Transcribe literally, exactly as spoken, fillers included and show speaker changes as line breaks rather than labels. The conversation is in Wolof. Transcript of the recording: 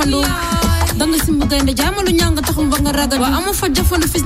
jafandu danga simbu gaynde jamalu ñanga taxum ba nga ragal wa amu fa jafandu